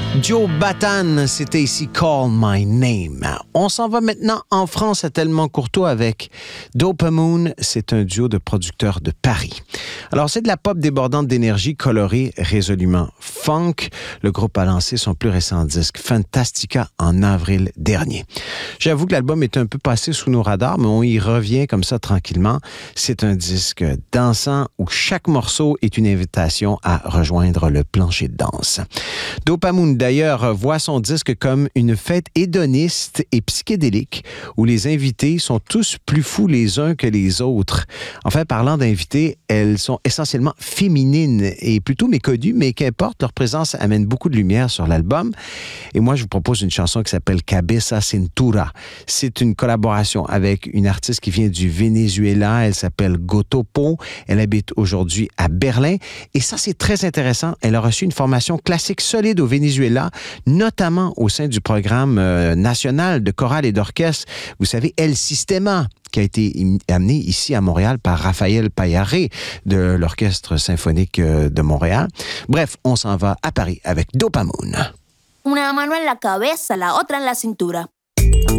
Joe Batan, c'était ici Call My Name. On s'en va maintenant en France à Tellement Courteau avec Dopamoon. C'est un duo de producteurs de Paris. Alors, c'est de la pop débordante d'énergie colorée résolument funk. Le groupe a lancé son plus récent disque Fantastica en avril dernier. J'avoue que l'album est un peu passé sous nos radars, mais on y revient comme ça tranquillement. C'est un disque dansant où chaque morceau est une invitation à rejoindre le plancher de danse. Dopamoon, d'ailleurs, voit son disque comme une fête hédoniste et psychédélique où les invités sont tous plus fous les uns que les autres. Enfin, parlant d'invités, elles sont essentiellement féminines et plutôt méconnues, mais qu'importe, leur présence amène beaucoup de lumière sur l'album. Et moi, je vous propose une chanson qui s'appelle Cabeza Cintura. C'est une collaboration avec une artiste qui vient du Venezuela. Elle s'appelle Gotopo. Elle habite aujourd'hui à Berlin. Et ça, c'est très intéressant. Elle a reçu une formation classique solide au Venezuela, notamment au sein du programme national de chorale et d'orchestre. Vous savez, El Sistema, qui a été amené ici à Montréal par Raphaël Payaré de l'Orchestre symphonique de Montréal. Bref, on s'en va à Paris avec Dopamoon. Una mano en la cabeza, la otra en la cintura.